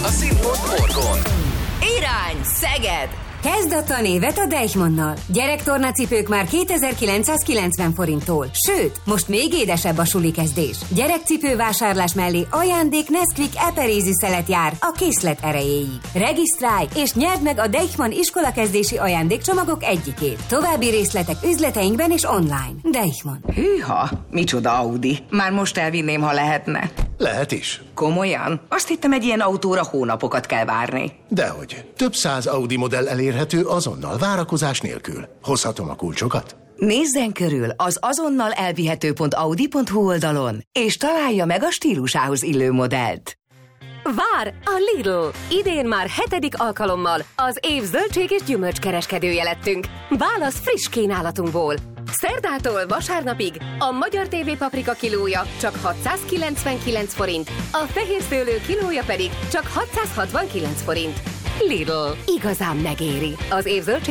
Színpont Orgon. Irány, Szeged! Kezd a tanévet a Deichmannnal. Gyerektornacipők már 2990 forinttól. Sőt, most még édesebb a suli kezdés. Gyerekcipő vásárlás mellé ajándék Nesquik eperézi szelet jár a készlet erejéig. Regisztrálj és nyerd meg a Deichmann iskolakezdési ajándékcsomagok egyikét. További részletek üzleteinkben és online. Deichmann. Hűha, micsoda Audi. Már most elvinném, ha lehetne. Lehet is. Komolyan? Azt hittem, egy ilyen autóra hónapokat kell várni. Dehogy. Több száz Audi modell elérhető azonnal, várakozás nélkül. Hozhatom a kulcsokat? Nézzen körül az azonnal elvihető.audi.hu oldalon, és találja meg a stílusához illő modellt. Vár a Lidl! Idén már 7. alkalommal az év zöldség és gyümölcskereskedője lettünk. Válasz friss kínálatunkból. Szerdától vasárnapig a magyar TV paprika kilója csak 699 forint, a fehér szőlő kilója pedig csak 669 forint. Lidl, igazán megéri. Az év zöldség